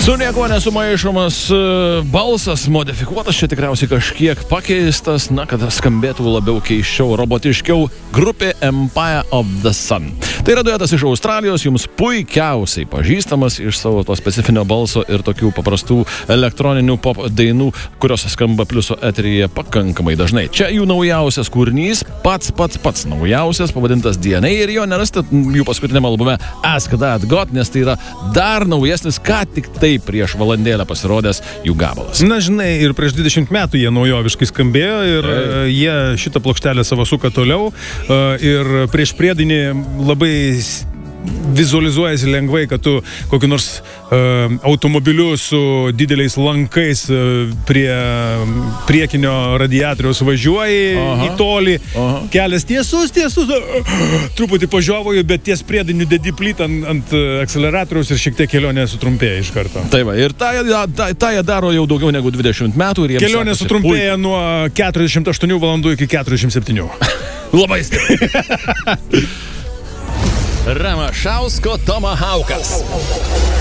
Su nieko nesumaišomas balsas, modifikuotas, čia tikriausiai kažkiek pakeistas, na, kad skambėtų labiau keisčiau, robotiškiau, grupė Empire of the Sun. Tai yra duetas iš Australijos, jums puikiausiai pažįstamas iš savo to specifinio balso ir tokių paprastų elektroninių pop dainų, kurios skamba Pliuso eteryje pakankamai dažnai. Čia jų naujausias kūrinys, pats naujausias, pavadintas DNA, ir jo nerasite jų paskutiniam albume Ask That God, nes tai yra dar naujesnis, ką tik tai prieš valandėlę pasirodęs jų gabalas. Na, žinai, ir prieš 20 metų jie naujoviškai skambėjo ir jie šitą plokštelę savo suka toliau ir prieš priedainį labai vizualizuojasi lengvai, kad tu kokiu nors automobiliu su dideliais lankais prie priekinio radiatoriaus važiuoji į tolį, kelias tiesus, truputį pažiovauju, bet ties priedainiu dedi plytą ant akceleratoriaus ir šiek tiek kelionė sutrumpėja iš karto. Tai va, ir tą jie daro jau daugiau negu 20 metų. Ir kelionė sutrumpėja nuo 48 valandų iki 47. Labai stipriai. Ramašausko Tomahawkas.